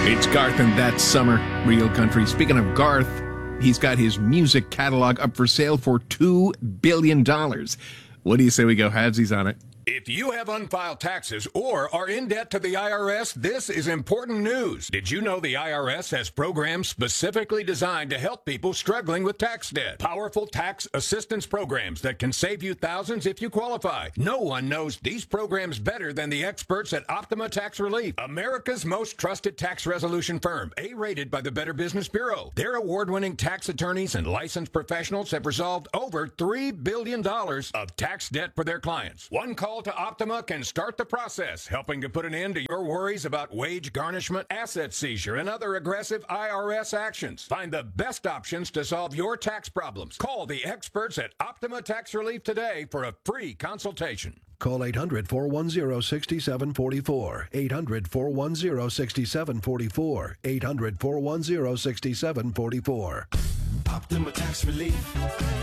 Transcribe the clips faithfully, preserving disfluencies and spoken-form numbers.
It's Garth and That Summer, Real Country. Speaking of Garth, he's got his music catalog up for sale for two billion dollars. What do you say we go halvesies on it? If you have unfiled taxes or are in debt to the I R S, this is important news. Did you know the I R S has programs specifically designed to help people struggling with tax debt? Powerful tax assistance programs that can save you thousands if you qualify. No one knows these programs better than the experts at Optima Tax Relief, America's most trusted tax resolution firm, A-rated by the Better Business Bureau. Their award-winning tax attorneys and licensed professionals have resolved over three billion dollars of tax debt for their clients. One call to Optima can start the process, helping to put an end to your worries about wage garnishment, asset seizure, and other aggressive I R S actions. Find the best options to solve your tax problems. Call the experts at Optima Tax Relief today for a free consultation. Call eight hundred, four one zero, six seven four four. eight hundred, four one zero, six seven four four. eight hundred, four one zero, six seven four four. Optima Tax Relief.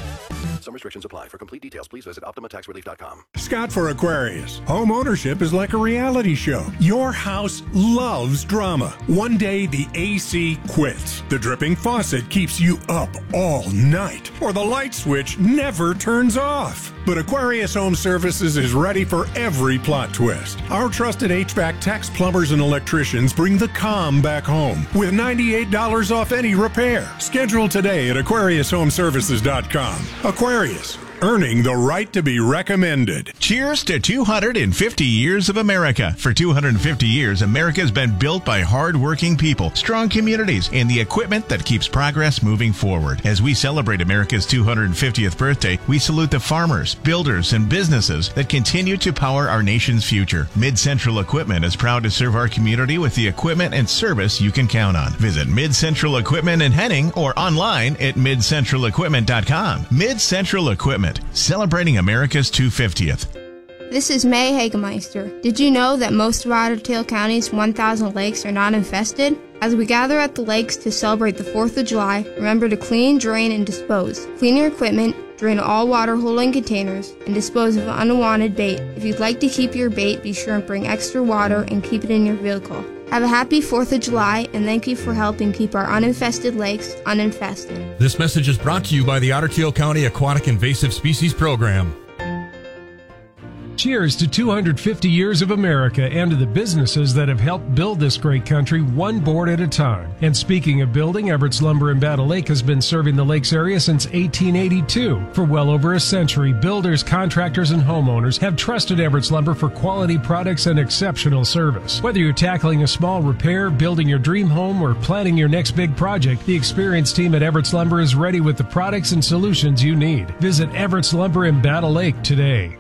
Some restrictions apply. For complete details, please visit Optima Tax Relief dot com. Scott for Aquarius. Home ownership is like a reality show. Your house loves drama. One day, the A C quits. The dripping faucet keeps you up all night. Or the light switch never turns off. But Aquarius Home Services is ready for every plot twist. Our trusted H V A C techs, plumbers, and electricians bring the calm back home with ninety-eight dollars off any repair. Schedule today at Aquarius Home Services dot com. Aquarius, earning the right to be recommended. Cheers to two hundred fifty years of America. For two hundred fifty years, America's been built by hard-working people, strong communities, and the equipment that keeps progress moving forward. As we celebrate America's two hundred fiftieth birthday, we salute the farmers, builders, and businesses that continue to power our nation's future. Mid-Central Equipment is proud to serve our community with the equipment and service you can count on. Visit Mid-Central Equipment in Henning or online at mid central equipment dot com. Mid-Central Equipment, celebrating America's two hundred fiftieth. This is May Hagemeister. Did you know that most of Otter Tail County's one thousand lakes are not infested? As we gather at the lakes to celebrate the fourth of July, remember to clean, drain, and dispose. Clean your equipment, drain all water holding containers, and dispose of unwanted bait. If you'd like to keep your bait, be sure and bring extra water and keep it in your vehicle. Have a happy fourth of July, and thank you for helping keep our uninfested lakes uninfested. This message is brought to you by the Otter Tail County Aquatic Invasive Species Program. Cheers to two hundred fifty years of America and to the businesses that have helped build this great country one board at a time. And speaking of building, Everett's Lumber in Battle Lake has been serving the lakes area since eighteen eighty-two. For well over a century, builders, contractors, and homeowners have trusted Everett's Lumber for quality products and exceptional service. Whether you're tackling a small repair, building your dream home, or planning your next big project, the experienced team at Everett's Lumber is ready with the products and solutions you need. Visit Everett's Lumber in Battle Lake today.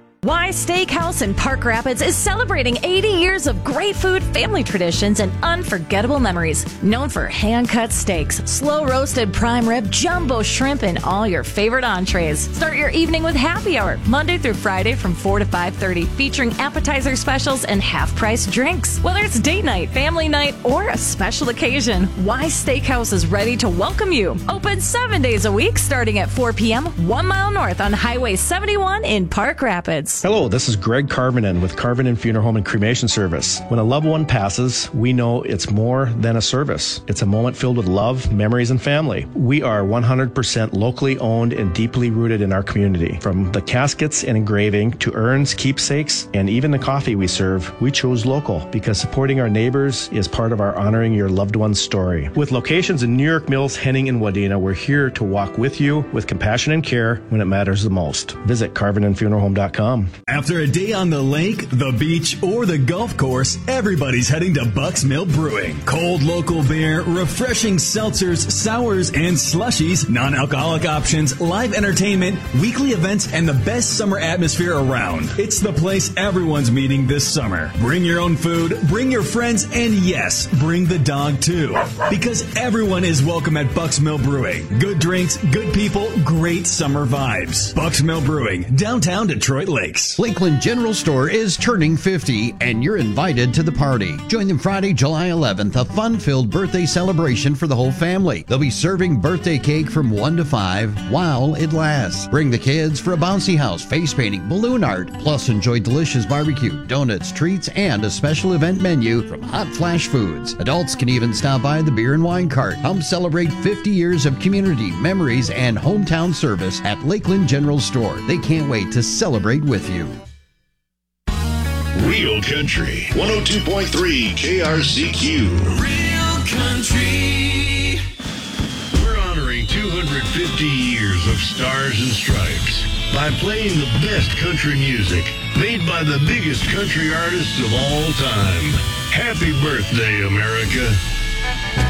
Y Steakhouse in Park Rapids is celebrating eighty years of great food, family traditions, and unforgettable memories. Known for hand-cut steaks, slow-roasted prime rib, jumbo shrimp, and all your favorite entrees. Start your evening with happy hour, Monday through Friday from four to five thirty, featuring appetizer specials and half-price drinks. Whether it's date night, family night, or a special occasion, Y Steakhouse is ready to welcome you. Open seven days a week, starting at four p.m., one mile north on Highway seventy-one in Park Rapids. Hello, this is Greg Carvinen with Carvinen Funeral Home and Cremation Service. When a loved one passes, we know it's more than a service. It's a moment filled with love, memories, and family. We are one hundred percent locally owned and deeply rooted in our community. From the caskets and engraving to urns, keepsakes, and even the coffee we serve, we chose local because supporting our neighbors is part of our honoring your loved one's story. With locations in New York Mills, Henning, and Wadena, we're here to walk with you with compassion and care when it matters the most. Visit carvinen funeral home dot com. After a day on the lake, the beach, or the golf course, everybody's heading to Buck's Mill Brewing. Cold local beer, refreshing seltzers, sours, and slushies, non-alcoholic options, live entertainment, weekly events, and the best summer atmosphere around. It's the place everyone's meeting this summer. Bring your own food, bring your friends, and yes, bring the dog too. Because everyone is welcome at Buck's Mill Brewing. Good drinks, good people, great summer vibes. Buck's Mill Brewing, downtown Detroit Lake. Lakes. Lakeland General Store is turning fifty, and you're invited to the party. Join them Friday, July eleventh, a fun-filled birthday celebration for the whole family. They'll be serving birthday cake from one to five while it lasts. Bring the kids for a bouncy house, face painting, balloon art, plus enjoy delicious barbecue, donuts, treats, and a special event menu from Hot Flash Foods. Adults can even stop by the beer and wine cart. Come celebrate fifty years of community, memories, and hometown service at Lakeland General Store. They can't wait to celebrate with you. Real Country, one oh two point three K R C Q. Real Country. We're honoring two hundred fifty years of Stars and Stripes by playing the best country music made by the biggest country artists of all time. Happy birthday, America.